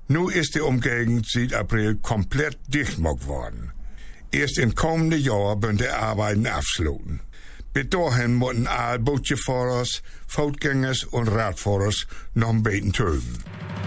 Nu ist die Umgegend seit April komplett dichtgemacht worden. Erst im kommenden Jahr bünden die Arbeiten abschlossen. Bis dahin müssen alle Bootjefahrers, Fußgängers und Radfahrers noch ein bisschen töben.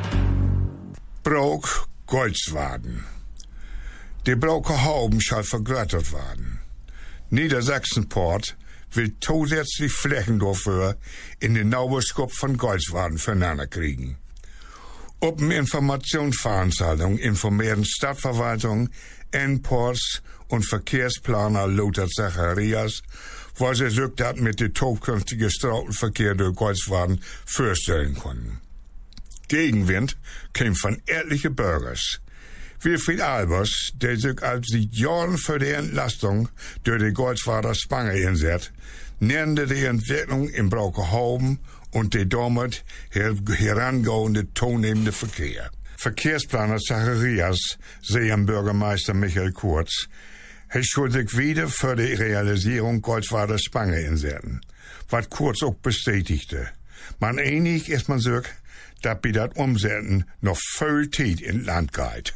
Brok Goldswaden. Die Broker Hauben soll vergrößert werden. Niedersachsenport will zusätzlich Flächen dafür in den Nauberskop von Goldswaden voneinander kriegen. Op een Informationsveranstaltung informieren Stadtverwaltung, N-Ports und Verkehrsplaner Lothar Zacharias, was sich das mit dem zukünftigen Straßenverkehr durch Goldswaden vorstellen konnten. Gegenwind kam von etlichen Bürgers. Wilfried Albers, der sich als seit Jahren für die Entlastung durch die Goldswader Spange einsetzt, nannte die Entwicklung im Braukerhauben und der damit herangehende zunehmende Verkehr. Verkehrsplaner Zacharias sehen Bürgermeister Michael Kurz, er soll sich wieder für die Realisierung Goldswader Spange einsetzen, was Kurz auch bestätigte. Man einig ist man sich, dass bei das Umsetzen noch viel Zeit in Land geht.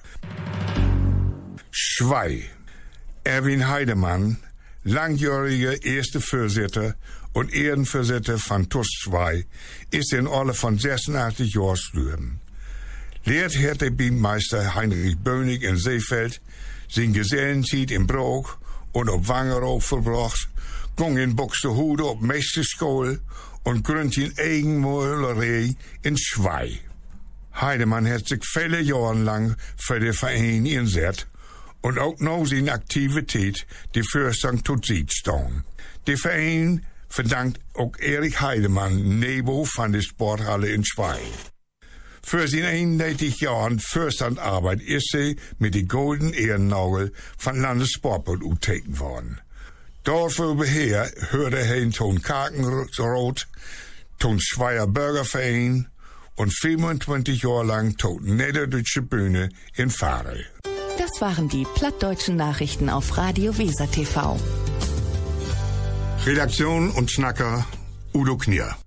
Schwei. Erwin Heidemann, langjähriger erste Vorsitter und Ehrenvorsitter von TuS Schwei, ist in Alter von 86 Jahren gestorben. Lehrt hat der Bienenmeister Heinrich Bönig in Seefeld, sein Gesellenzeit in Brok und auf Wangerooge verbracht, ging in Buxtehude auf Meisterschule und gründet in Eigenmöhlerei in Schwei. Heidemann hat sich viele Jahre lang für den Verein eingesetzt und auch noch seine Aktivität die Fürstung tot sieht stehen. Der Verein verdankt auch Erich Heidemann Nebo von der Sporthalle in Schwei. Für seine 31 Jahren Fürstandarbeit ist sie mit dem Golden Ehrennagel von Landessportbund uteken worden. Dafür beher hörte er in Ton Karkenroth, Ton Schweier Bürgerverein und 25 Jahre lang Ton Niederdeutsche Bühne in Fahre. Das waren die plattdeutschen Nachrichten auf Radio Weser TV. Redaktion und Schnacker Udo Knier.